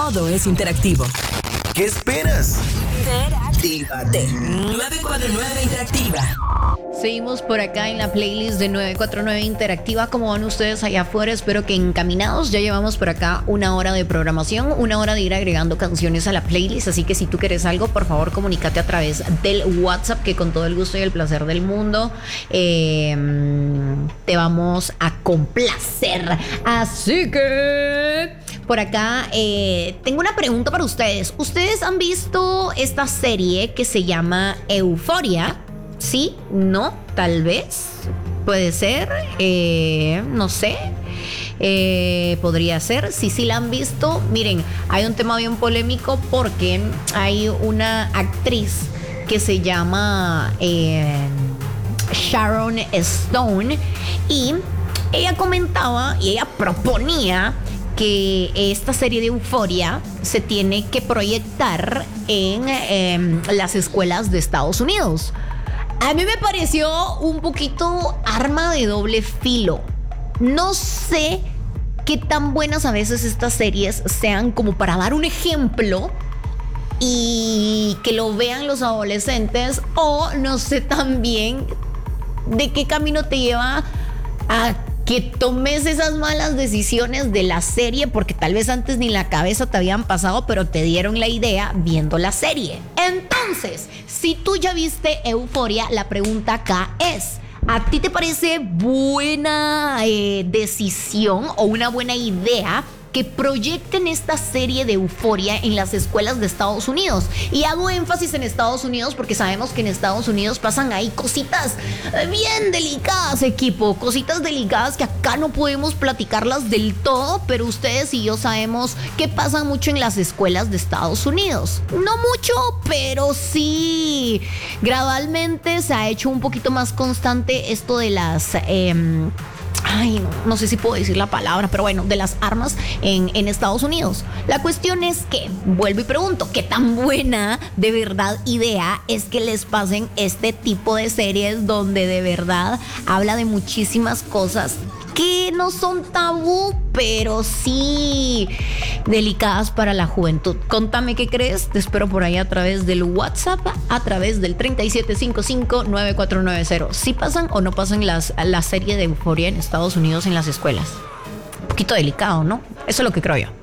todo es interactivo. ¿Qué esperas? Interactívate. 949 Interactiva. Seguimos por acá en la playlist de 949 Interactiva. ¿Cómo van ustedes allá afuera? Espero que encaminados. Ya llevamos por acá 1 hora de programación, 1 hora de ir agregando canciones a la playlist. Así que si tú quieres algo, por favor, comunícate a través del WhatsApp, que con todo el gusto y el placer del mundo te vamos a complacer. Así que por acá tengo una pregunta para ustedes. ¿Ustedes han visto esta serie que se llama Euphoria? ¿Sí? ¿No? Tal vez. Puede ser. No sé. Podría ser. Si la han visto. Miren, hay un tema bien polémico porque hay una actriz que se llama Sharon Stone, y ella comentaba y ella proponía que esta serie de Euphoria se tiene que proyectar en las escuelas de Estados Unidos. A mí me pareció un poquito arma de doble filo. No sé qué tan buenas a veces estas series sean como para dar un ejemplo y que lo vean los adolescentes, o no sé también de qué camino te lleva a que tomes esas malas decisiones de la serie, porque tal vez antes ni la cabeza te habían pasado, pero te dieron la idea viendo la serie. Entonces, si tú ya viste Euphoria, la pregunta acá es: ¿a ti te parece buena decisión o una buena idea que proyecten esta serie de Euphoria en las escuelas de Estados Unidos? Y hago énfasis en Estados Unidos porque sabemos que en Estados Unidos pasan ahí cositas bien delicadas, equipo. Cositas delicadas que acá no podemos platicarlas del todo, pero ustedes y yo sabemos que pasan mucho en las escuelas de Estados Unidos. No mucho, pero sí. Gradualmente se ha hecho un poquito más constante esto de las... no sé si puedo decir la palabra, pero bueno, de las armas en Estados Unidos. La cuestión es que, vuelvo y pregunto, ¿qué tan buena de verdad idea es que les pasen este tipo de series donde de verdad habla de muchísimas cosas que no son tabú, pero sí delicadas para la juventud? Contame qué crees. Te espero por ahí a través del WhatsApp, a través del 3755-9490. ¿Sí pasan o no pasan la serie de Euphoria en Estados Unidos en las escuelas? Un poquito delicado, ¿no? Eso es lo que creo yo.